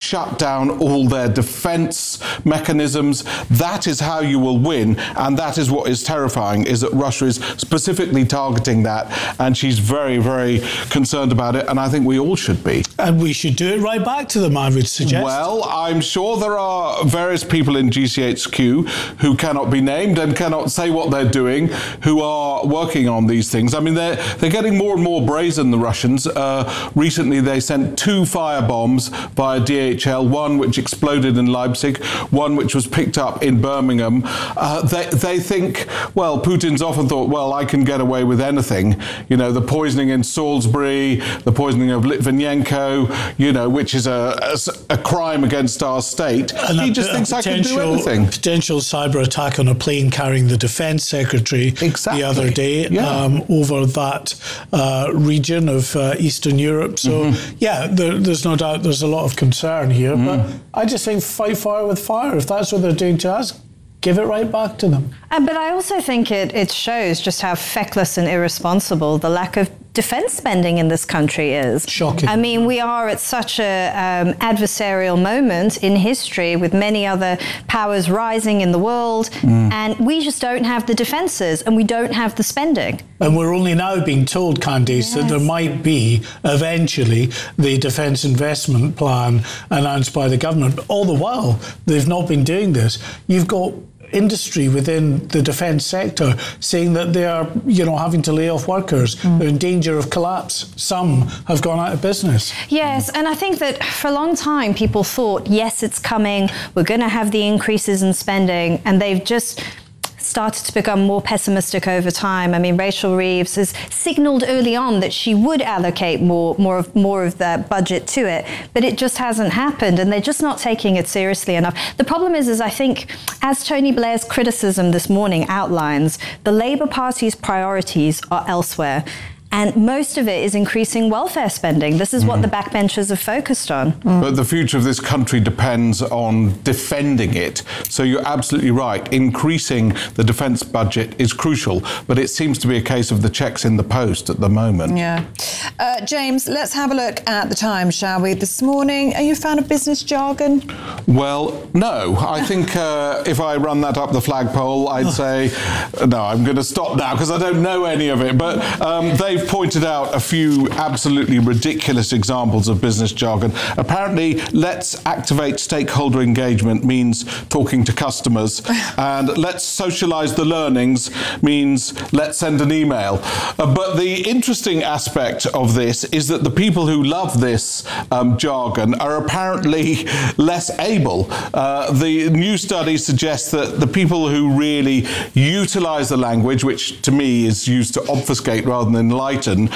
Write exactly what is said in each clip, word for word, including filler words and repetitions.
shut down all their defence mechanisms. That is how you will win, and that is what is terrifying, is that Russia is specifically targeting that, and she's very, very concerned about it, and I think we all should be. And we should do it right back to them, I would suggest. Well, I'm sure there are various people in G C H Q who cannot be named and cannot say what they're doing, who are working on these things. I mean, they're, they're getting more and more brazen, the Russians. Uh, recently, they sent two firebombs via D H L, one which exploded in Leipzig, one which was picked up in Birmingham. Uh, they, they think, well, Putin's often thought, well, I can get away with anything. You know, the poisoning in Salisbury, the poisoning of Litvinenko, you know, which is a, a, a crime against our state. And he a, just a thinks I can do anything. Potential cyber attack on a plane carrying the defence secretary exactly. the other day yeah. um, over that uh, region of uh, Eastern Europe. So, mm-hmm. yeah, there, there's no doubt there's a lot of concern here. Mm-hmm. But I just think fight fire with fire. If that's what they're doing to us, give it right back to them. Uh, but I also think it, it shows just how feckless and irresponsible the lack of defence spending in this country is. Shocking. I mean, we are at such a um, adversarial moment in history with many other powers rising in the world, mm. and we just don't have the defences and we don't have the spending. And we're only now being told, Candice, yes. that there might be eventually the defence investment plan announced by the government. But all the while, they've not been doing this. You've got industry within the defence sector saying that they are, you know, having to lay off workers. Mm. They're in danger of collapse. Some have gone out of business. Yes, and I think that for a long time people thought, yes, it's coming, we're going to have the increases in spending, and they've just started to become more pessimistic over time. I mean, Rachel Reeves has signalled early on that she would allocate more, more of more of the budget to it, but it just hasn't happened, and they're just not taking it seriously enough. The problem is, is I think, as Tony Blair's criticism this morning outlines, the Labour Party's priorities are elsewhere. And most of it is increasing welfare spending. This is mm. what the backbenchers have focused on. Mm. But the future of this country depends on defending it. So you're absolutely right. Increasing the defence budget is crucial, but it seems to be a case of the checks in the post at the moment. Yeah. Uh, James, let's have a look at the Times, shall we? This morning, are you a fan of business jargon? Well, no. I think uh, if I run that up the flagpole, I'd say, no, I'm going to stop now because I don't know any of it. But um, they've pointed out a few absolutely ridiculous examples of business jargon. Apparently, let's activate stakeholder engagement means talking to customers, and let's socialise the learnings means let's send an email. Uh, but the interesting aspect of this is that the people who love this um, jargon are apparently less able. Uh, the new study suggests that the people who really utilise the language, which to me is used to obfuscate rather than enlighten,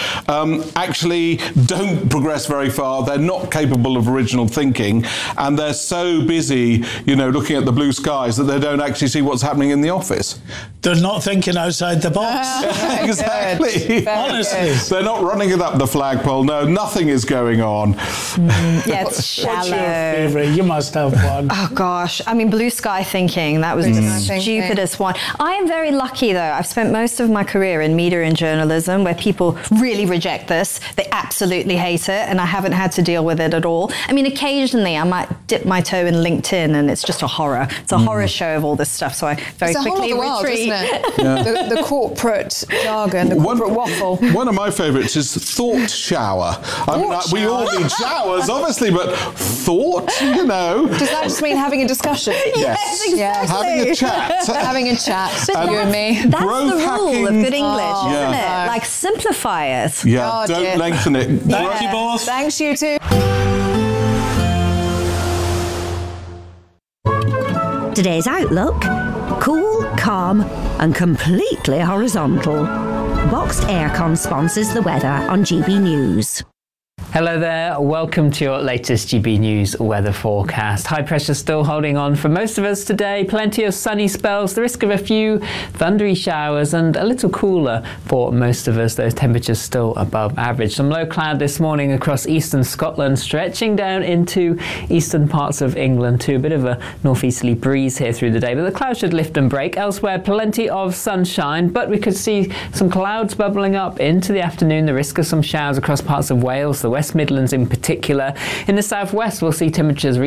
um, actually don't progress very far. They're not capable of original thinking, and they're so busy, you know, looking at the blue skies that they don't actually see what's happening in the office. They're not thinking outside the box. Exactly. Honestly. They're not running it up the flagpole. No, nothing is going on. Mm, yeah, it's shallow. What's your favourite? You must have one. Oh, gosh. I mean, blue sky thinking. That was blue the stupidest one. I am very lucky, though. I've spent most of my career in media and journalism where people really reject this. They absolutely hate it, and I haven't had to deal with it at all. I mean, occasionally I might dip my toe in LinkedIn, and it's just a horror. It's a mm. horror show of all this stuff, so I very it's quickly a whole retreat. World, isn't it? Yeah. the, the corporate jargon, the corporate one, waffle. One of my favourites is thought shower. Thought I mean, like, we all need showers, obviously, but thought, you know. Does that just mean having a discussion? Yes, exactly. Yes. Having a chat. having a chat, But you and me. That's Growth the rule hacking. of good English, Oh, isn't yeah. it? Like, simplify it. Yeah, Oh, don't dear. lengthen it. Thank you both. Thanks, you too. Today's outlook: cool, calm and completely horizontal. Boxed Aircon sponsors the weather on G B News. Hello there, welcome to your latest G B News weather forecast. High pressure still holding on for most of us today. Plenty of sunny spells, the risk of a few thundery showers, and a little cooler for most of us. Those temperatures still above average. Some low cloud this morning across eastern Scotland, stretching down into eastern parts of England too. A bit of a northeasterly breeze here through the day, but the clouds should lift and break. Elsewhere, plenty of sunshine, but we could see some clouds bubbling up into the afternoon. The risk of some showers across parts of Wales, the West Midlands in particular. In the southwest, we'll see temperatures